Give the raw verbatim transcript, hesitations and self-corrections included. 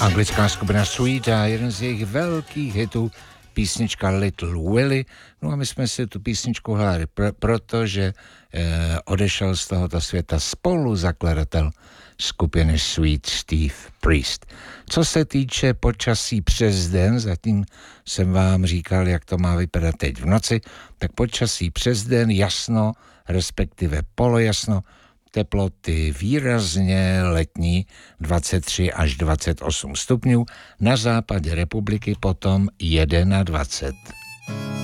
Anglická skupina Sweet a jeden z jejich velkých hitů, písnička Little Willie. No a my jsme si tu písničku hráli, pr- protože eh, odešel z tohoto světa spoluzakladatel skupiny Sweet Steve Priest. Co se týče počasí přes den, zatím jsem vám říkal, jak to má vypadat teď v noci, tak počasí přes den jasno, respektive polojasno, teploty výrazně letní dvacet tři až dvacet osm stupňů, na západě republiky potom dvacet jedna.